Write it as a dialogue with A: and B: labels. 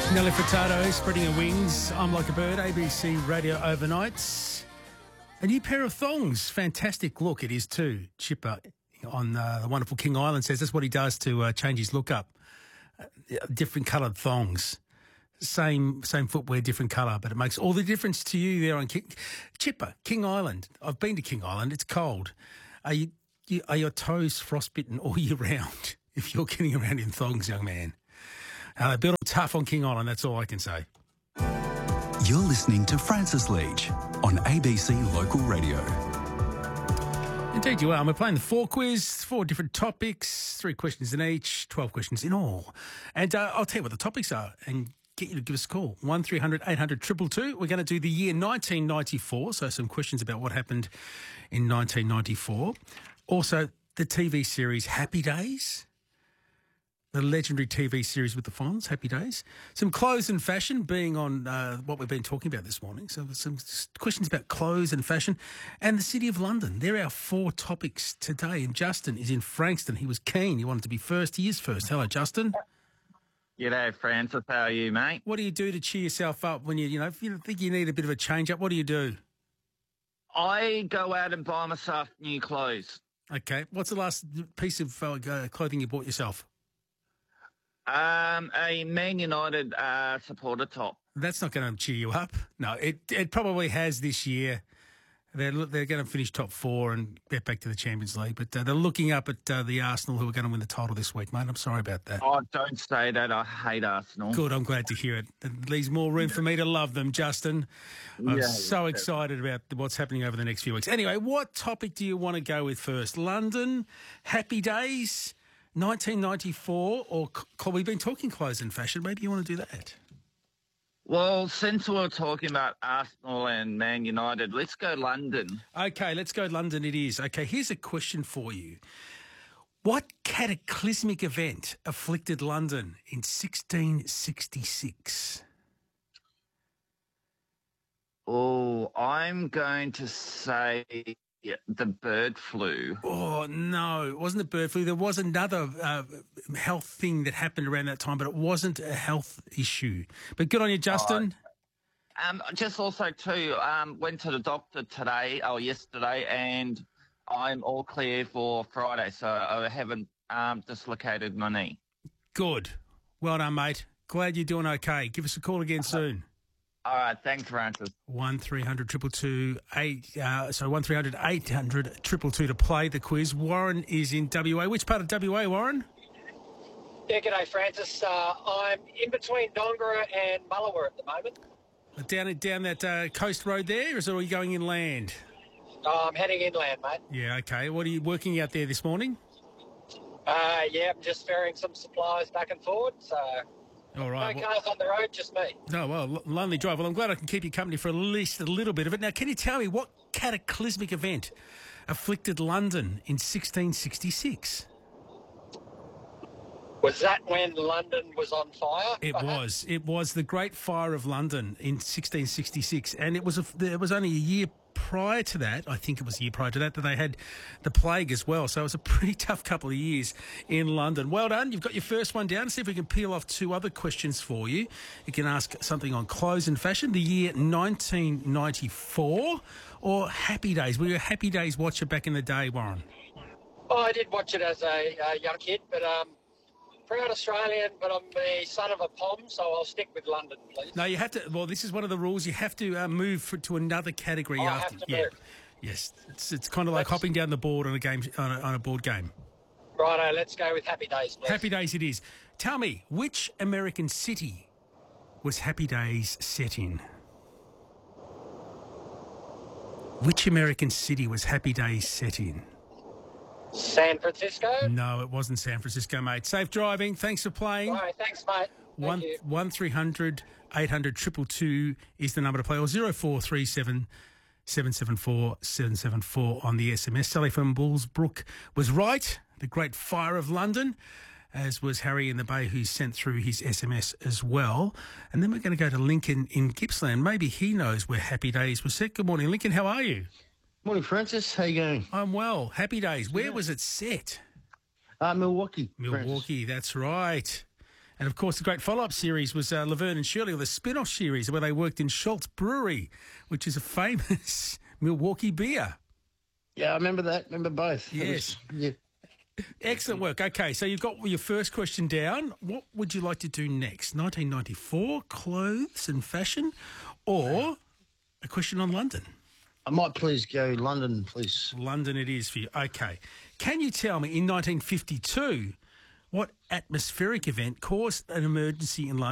A: Nelly Furtado, Spreading Her Wings. I'm Like a Bird, ABC Radio Overnights. A new pair of thongs. Fantastic look it is too. Chipper on the wonderful King Island says that's what he does to change his look up. Different coloured thongs. Same footwear, different colour, but it makes all the difference to you there on Chipper, King Island. I've been to King Island. It's cold. Are your toes frostbitten all year round if you're getting around in thongs, young man? They built them tough on King Island, that's all I can say.
B: You're listening to Francis Leach on ABC Local Radio.
A: Indeed you are. We're playing the 4 quiz, 4 different topics, 3 questions in each, 12 questions in all. And I'll tell you what the topics are and get you to give us a call. 1300 800 222. We're going to do the year 1994, so some questions about what happened in 1994. Also, the TV series Happy Days. The legendary TV series with the Fonz, Happy Days. Some clothes and fashion being on what we've been talking about this morning. So some questions about clothes and fashion and the City of London. They're our 4 topics today. And Justin is in Frankston. He was keen. He wanted to be first. He is first. Hello, Justin.
C: G'day, Francis. How are you, mate?
A: What do you do to cheer yourself up when if you think you need a bit of a change-up? What do you do?
C: I go out and buy myself new clothes.
A: Okay. What's the last piece of clothing you bought yourself?
C: A Man United supporter top.
A: That's not going to cheer you up. No, it probably has this year. They're going to finish top 4 and get back to the Champions League, but they're looking up at the Arsenal who are going to win the title this week, mate. I'm sorry about that.
C: Oh, don't say that. I hate Arsenal.
A: Good, I'm glad to hear it. It leaves more room for me to love them, Justin. I'm so excited about what's happening over the next few weeks. Anyway, what topic do you want to go with first? London, Happy Days, 1994, or we've been talking clothes and fashion. Maybe you want to do that.
C: Well, since we're talking about Arsenal and Man United, let's go London.
A: Okay, let's go London it is. Okay, here's a question for you. What cataclysmic event afflicted London in 1666?
C: Oh, I'm going to say the bird flu.
A: Oh, no, it wasn't the bird flu. There was another health thing that happened around that time, but it wasn't a health issue. But good on you, Justin.
C: Just also, too, went to the doctor yesterday, and I'm all clear for Friday, so I haven't dislocated my knee.
A: Good. Well done, mate. Glad you're doing okay. Give us a call again soon.
C: All right, thanks, Francis.
A: 1300 222 1300 800 222 to play the quiz. Warren is in WA. Which part of WA, Warren?
D: Yeah, g'day, Francis. I'm in between Dongara and Mullawa at the moment.
A: Down that coast road there, or is it all you going inland?
D: I'm heading inland, mate.
A: Yeah, okay. What are you working out there this morning?
D: Yeah, I'm just ferrying some supplies back and forward, so...
A: All right.
D: No cars on the road, just me.
A: No, well, lonely drive. Well, I'm glad I can keep you company for at least a little bit of it. Now, can you tell me what cataclysmic event afflicted London in 1666?
D: Was that when London was on fire?
A: It was. It was the Great Fire of London in 1666, and it was only a year prior to that. I think it was a year prior to that they had the plague as well. So it was a pretty tough couple of years in London. Well done. You've got your first one down. See if we can peel off 2 other questions for you. You can ask something on clothes and fashion. The year 1994 or Happy Days. Were you a Happy Days watcher back in the day, Warren?
D: Oh, I did watch it as a young kid, but proud Australian, but I'm the son of a POM, so I'll stick with London, please.
A: No, you have to. Well, this is one of the rules. You have to move to another category after.
D: Have to move.
A: Yes, it's kind of like hopping down the board on a game on a board game.
D: Righto, let's go with Happy Days, please.
A: Happy Days it is. Tell me, which American city was Happy Days set in? Which American city was Happy Days set in?
D: San Francisco?
A: No, it wasn't San Francisco, mate. Safe driving. Thanks for playing.
D: All right, thanks, mate. Thank you.
A: 1300 800 222 is the number to play, or 0437 774 774 on the SMS. Sally from Bullsbrook was right. The Great Fire of London, as was Harry in the Bay, who sent through his SMS as well. And then we're going to go to Lincoln in Gippsland. Maybe he knows where Happy Days was set. Good morning, Lincoln. How are you?
E: Morning, Francis. How you going?
A: I'm well. Happy Days. Where was it set?
E: Milwaukee.
A: Milwaukee,
E: Francis.
A: that's right. And, of course, the great follow-up series was Laverne and Shirley, or the spin-off series, where they worked in Schultz Brewery, which is a famous Milwaukee beer.
E: Yeah, I remember that. Remember both.
A: Yes.
E: Yeah.
A: Excellent work. Okay, so you've got your first question down. What would you like to do next? 1994, clothes and fashion, or a question on London?
E: I might please go London, please.
A: London it is for you. Okay. Can you tell me, in 1952, what atmospheric event caused an emergency in London?